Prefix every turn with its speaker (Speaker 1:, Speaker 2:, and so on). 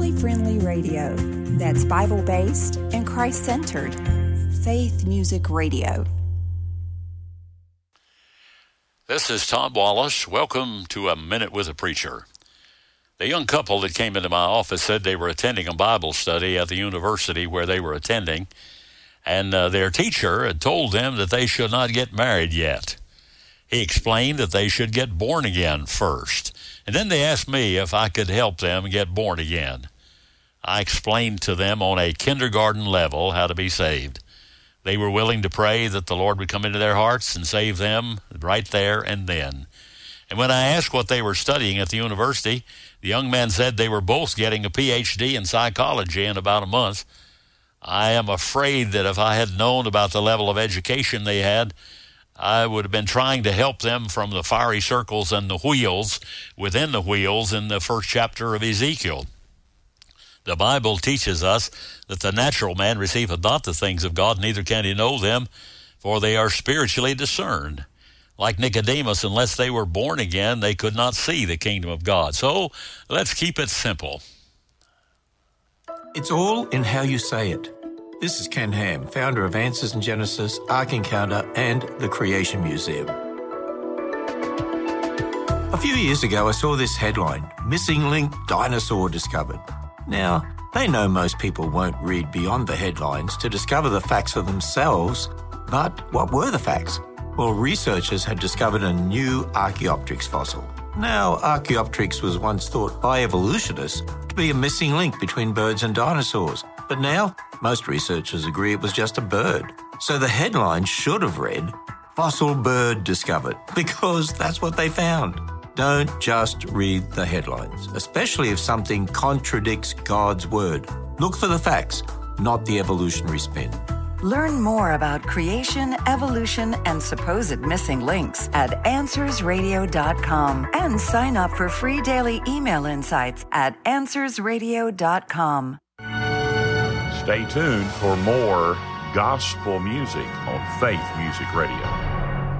Speaker 1: family-friendly radio that's Bible-based and Christ-centered. Faith Music Radio.
Speaker 2: This is Tom Wallace. Welcome to A Minute with a Preacher. The young couple that came into my office said they were attending a Bible study at the university where they were attending, and their teacher had told them that they should not get married yet. He explained that they should get born again first, and then they asked me if I could help them get born again. I explained to them on a kindergarten level how to be saved. They were willing to pray that the Lord would come into their hearts and save them right there and then. And when I asked what they were studying at the university, the young man said they were both getting a PhD in psychology in about a month. I am afraid that if I had known about the level of education they had, I would have been trying to help them from the fiery circles and the wheels within the wheels in the first chapter of Ezekiel. The Bible teaches us that the natural man receiveth not the things of God, neither can he know them, for they are spiritually discerned. Like Nicodemus, unless they were born again, they could not see the kingdom of God. So let's keep it simple.
Speaker 3: It's all in how you say it. This is Ken Ham, founder of Answers in Genesis, Ark Encounter, and the Creation Museum. A few years ago, I saw this headline, Missing Link Dinosaur Discovered. Now, they know most people won't read beyond the headlines to discover the facts for themselves, but what were the facts? Well, researchers had discovered a new Archaeopteryx fossil. Now, Archaeopteryx was once thought by evolutionists to be a missing link between birds and dinosaurs. But now, most researchers agree it was just a bird. So the headline should have read, Fossil Bird Discovered, because that's what they found. Don't just read the headlines, especially if something contradicts God's word. Look for the facts, not the evolutionary spin.
Speaker 4: Learn more about creation, evolution, and supposed missing links at AnswersRadio.com and sign up for free daily email insights at AnswersRadio.com.
Speaker 5: Stay tuned for more gospel music on Faith Music Radio.